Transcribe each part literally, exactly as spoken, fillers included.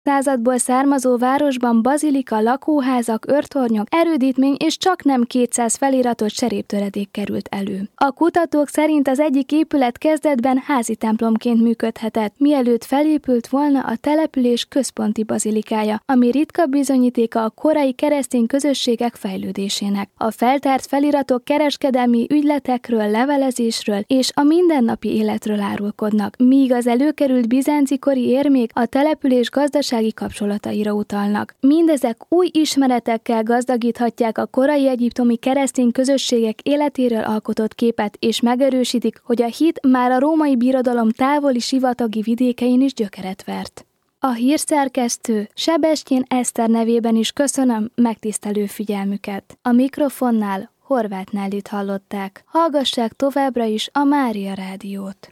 századból származó városban bazilika, lakóházak, őrtornyok, erődítmény és csak nem kétszáz feliratos cseréptöredék került elő. A kutatók szerint az egyik épület kezdetben házi templomként működhetett, mielőtt felépült volna a település központi bazilikája, ami ritka bizonyítéka a korai keresztény közösségek fejlődésének. A feltárt feliratok kereskedelmi ügyletekről, levelezésről és a mindennapi életről árulkodnak, míg az előkerült bizánci kori érmék a település gazdasági kapcsolataira utalnak. Mindezek új ismeretekkel gazdagíthatják a korai egyiptomi keresztény közösségek életéről alkotott képet, és megerősítik, hogy a hit már a római birodalom távoli sivatagi vidékein is gyökeret vert. A hírszerkesztő Sebestyén Eszter nevében is köszönöm megtisztelő figyelmüket. A mikrofonnál Horváth Nellit hallották. Hallgassák továbbra is a Mária Rádiót.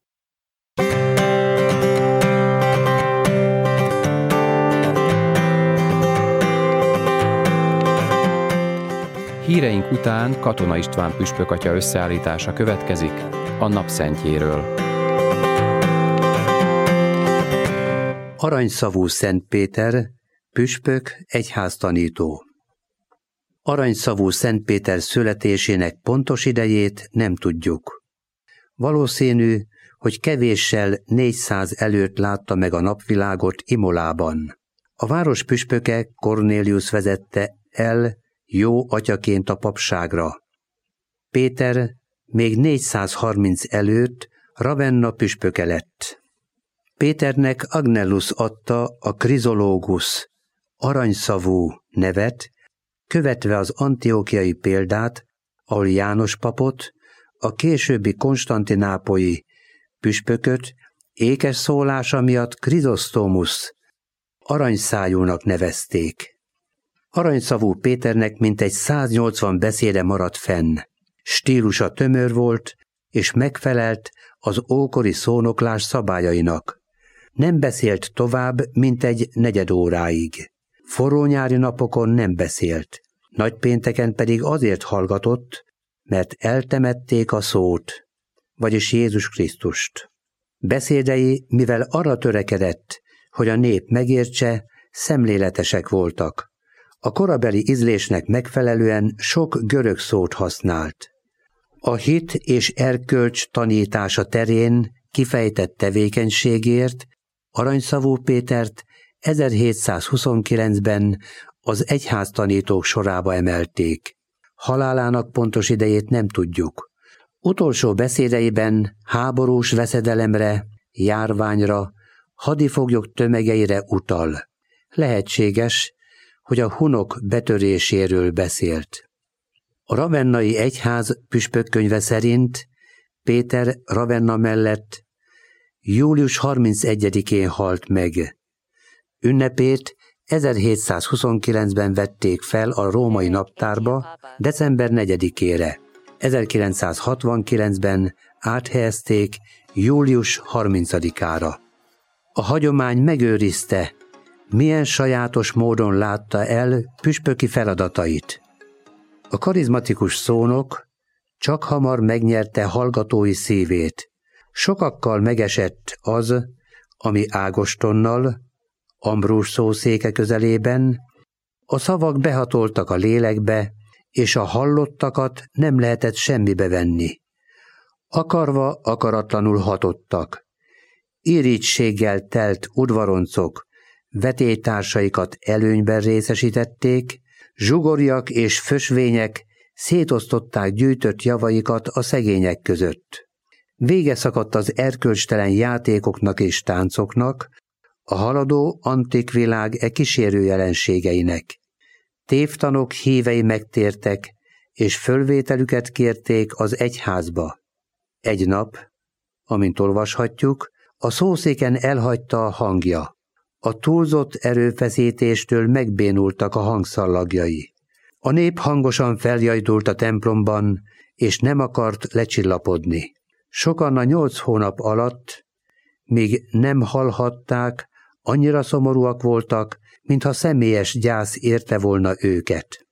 Híreink után Katona István püspökatya összeállítása következik a napszentjéről. Aranyszavú Szent Péter, püspök, egyháztanító. Aranyszavú Szent Péter születésének pontos idejét nem tudjuk. Valószínű, hogy kevéssel négyszáz előtt látta meg a napvilágot Imolában. A város püspöke Cornélius vezette el jó atyaként a papságra. Péter még négyszázharminc előtt Ravenna püspöke lett. Péternek Agnellus adta a Krizológus, aranyszavú nevet, követve az antiókiai példát, ahol János papot, a későbbi konstantinápolyi püspököt ékes szólása miatt Krizosztómusz, aranyszájúnak nevezték. Aranyszavú Péternek mintegy száznyolcvan beszéde maradt fenn. Stílusa tömör volt, és megfelelt az ókori szónoklás szabályainak. Nem beszélt tovább, mint egy negyed óráig. Forró nyári napokon nem beszélt. Nagypénteken pedig azért hallgatott, mert eltemették a szót, vagyis Jézus Krisztust. Beszédei, mivel arra törekedett, hogy a nép megértse, szemléletesek voltak. A korabeli ízlésnek megfelelően sok görög szót használt. A hit és erkölcs tanítása terén kifejtett tevékenységért Aranyszavú Pétert ezerhétszázhuszonkilencben az egyháztanítók sorába emelték. Halálának pontos idejét nem tudjuk. Utolsó beszédeiben háborús veszedelemre, járványra, hadifoglyok tömegeire utal. Lehetséges, hogy a hunok betöréséről beszélt. A ravennai egyház püspökkönyve szerint Péter Ravenna mellett július harmincegyedikén halt meg. Ünnepét ezerhétszázhuszonkilencben vették fel a római naptárba december negyedikére. ezerkilencszázhatvankilencben áthelyezték július harmincadikára. A hagyomány megőrizte, milyen sajátos módon látta el püspöki feladatait. A karizmatikus szónok csak hamar megnyerte hallgatói szívét. Sokakkal megesett az, ami Ágostonnal, Ambrus szószéke közelében, a szavak behatoltak a lélekbe, és a hallottakat nem lehetett semmibe venni. Akarva, akaratlanul hatottak. Irítséggel telt udvaroncok vetélytársaikat előnyben részesítették, zsugorjak és fösvények szétosztották gyűjtött javaikat a szegények között. Vége szakadt az erkölcstelen játékoknak és táncoknak, a haladó antik világ e kísérő jelenségeinek. Tévtanok hívei megtértek, és fölvételüket kérték az egyházba. Egy nap, amint olvashatjuk, a szószéken elhagyta a hangja. A túlzott erőfeszítéstől megbénultak a hangszallagjai. A nép hangosan feljajdult a templomban, és nem akart lecsillapodni. Sokan a nyolc hónap alatt, míg nem hallhatták, annyira szomorúak voltak, mintha személyes gyász érte volna őket.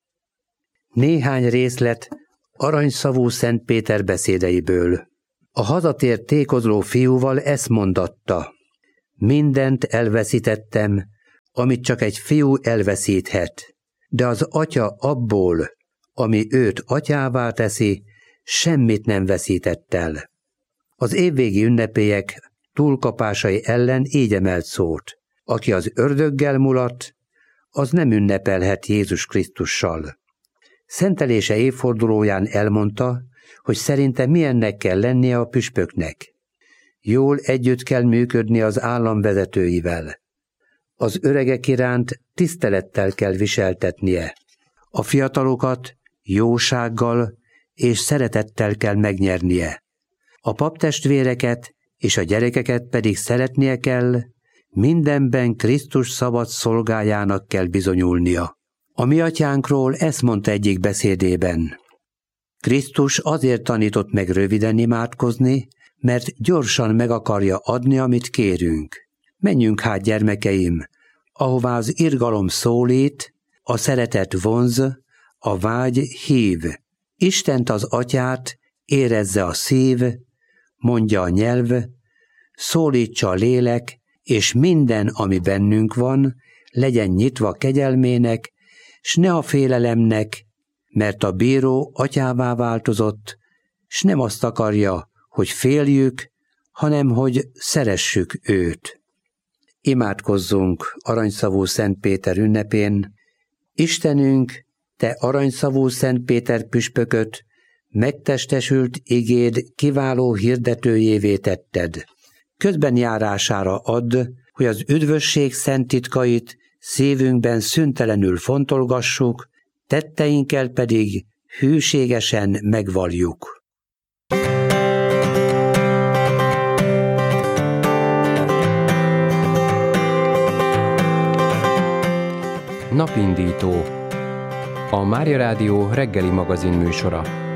Néhány részlet Aranyszavú Szent Péter beszédeiből. A hazatért tékozló fiúval ezt mondatta: mindent elveszítettem, amit csak egy fiú elveszíthet, de az atya abból, ami őt atyává teszi, semmit nem veszített el. Az évvégi ünnepélyek túlkapásai ellen így emelt szót: aki az ördöggel mulat, az nem ünnepelhet Jézus Krisztussal. Szentelése évfordulóján elmondta, hogy szerinte milyennek kell lennie a püspöknek. Jól együtt kell működni az állam vezetőivel. Az öregek iránt tisztelettel kell viseltetnie. A fiatalokat jósággal és szeretettel kell megnyernie. A paptestvéreket és a gyerekeket pedig szeretnie kell, mindenben Krisztus szabad szolgájának kell bizonyulnia. A mi atyánkról ezt mondta egyik beszédében: Krisztus azért tanított meg röviden imádkozni, mert gyorsan meg akarja adni, amit kérünk. Menjünk hát, gyermekeim, ahová az irgalom szólít, a szeretet vonz, a vágy hív. Istent, az atyát érezze a szív, mondja a nyelv, szólítsa a lélek, és minden, ami bennünk van, legyen nyitva kegyelmének, s ne a félelemnek, mert a bíró atyává változott, s nem azt akarja, hogy féljük, hanem hogy szeressük őt. Imádkozzunk aranyszavú Szent Péter ünnepén. Istenünk, te aranyszavú Szent Péter püspököt megtestesült igéd kiváló hirdetőjévé tetted. Közbenjárására add, hogy az üdvösség szent titkait szívünkben szüntelenül fontolgassuk, tetteinkkel pedig hűségesen megvalljuk. Napindító. A Mária Rádió reggeli magazin műsora.